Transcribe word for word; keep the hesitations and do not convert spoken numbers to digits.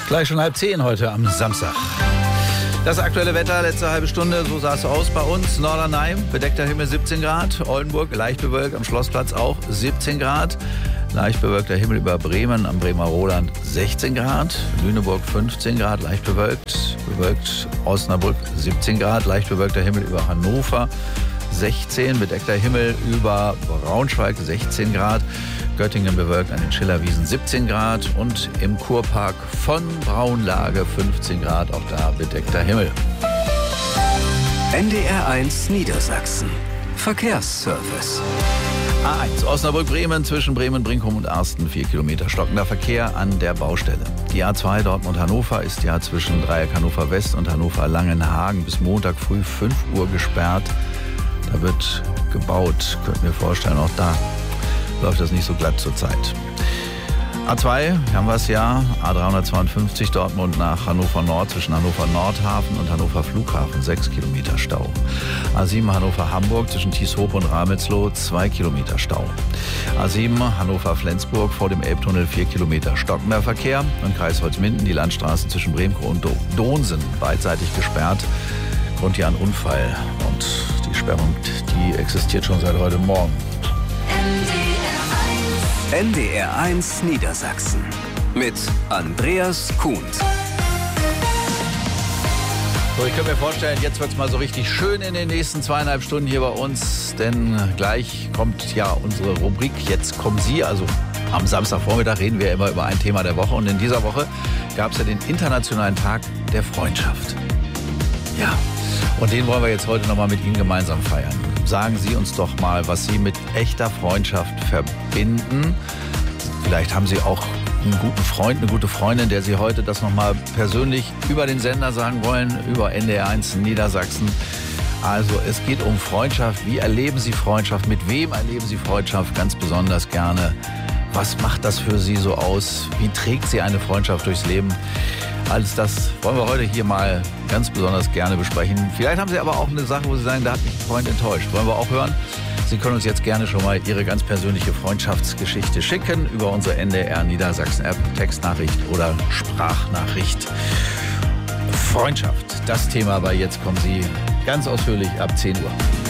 Gleich schon halb zehn heute am Samstag. Das aktuelle Wetter, letzte halbe Stunde, so sah es aus bei uns. Norderney, bedeckter Himmel siebzehn Grad. Oldenburg, leicht bewölkt, am Schlossplatz auch siebzehn Grad. Leicht bewölkter Himmel über Bremen, am Bremer Roland sechzehn Grad. Lüneburg fünfzehn Grad, leicht bewölkt. Bewölkt Osnabrück siebzehn Grad, leicht bewölkter Himmel über Hannover sechzehn. Bedeckter Himmel über Braunschweig sechzehn Grad. Göttingen bewölkt an den Schillerwiesen siebzehn Grad und im Kurpark von Braunlage fünfzehn Grad, auch da bedeckter Himmel. N D R eins Niedersachsen. Verkehrsservice. A eins Osnabrück-Bremen zwischen Bremen-Brinkum und Arsten, vier Kilometer stockender Verkehr an der Baustelle. Die A zwei Dortmund-Hannover ist ja zwischen Dreieck Hannover West und Hannover Langenhagen bis Montag früh fünf Uhr gesperrt. Da wird gebaut, könnten wir vorstellen, auch da läuft das nicht so glatt zurzeit. A zwei, hier haben wir es ja, A dreihundertzweiundfünfzig Dortmund nach Hannover Nord zwischen Hannover Nordhafen und Hannover Flughafen, sechs Kilometer Stau. A sieben Hannover Hamburg zwischen Tieshope und Ramelsloh, zwei Kilometer Stau. A sieben Hannover Flensburg vor dem Elbtunnel, vier Kilometer stockender Verkehr. Und Kreis Holzminden, die Landstraßen zwischen Bremkow und Donsen beidseitig gesperrt. Grund hier ein Unfall und die Sperrung, die existiert schon seit heute Morgen. N D R eins Niedersachsen mit Andreas Kuhn. So, ich kann mir vorstellen, jetzt wird es mal so richtig schön in den nächsten zweieinhalb Stunden hier bei uns, denn gleich kommt ja unsere Rubrik Jetzt kommen Sie, also am Samstagvormittag reden wir immer über ein Thema der Woche und in dieser Woche gab es ja den Internationalen Tag der Freundschaft. Ja, und den wollen wir jetzt heute nochmal mit Ihnen gemeinsam feiern. Sagen Sie uns doch mal, was Sie mit echter Freundschaft verbinden. Vielleicht haben Sie auch einen guten Freund, eine gute Freundin, der Sie heute das nochmal persönlich über den Sender sagen wollen, über N D R eins Niedersachsen. Also es geht um Freundschaft. Wie erleben Sie Freundschaft? Mit wem erleben Sie Freundschaft ganz besonders gerne? Was macht das für Sie so aus? Wie trägt Sie eine Freundschaft durchs Leben? Alles das wollen wir heute hier mal ganz besonders gerne besprechen. Vielleicht haben Sie aber auch eine Sache, wo Sie sagen, da hat mich ein Freund enttäuscht. Wollen wir auch hören? Sie können uns jetzt gerne schon mal Ihre ganz persönliche Freundschaftsgeschichte schicken über unsere N D R Niedersachsen App, Textnachricht oder Sprachnachricht. Freundschaft, das Thema bei Jetzt kommen Sie ganz ausführlich ab zehn Uhr.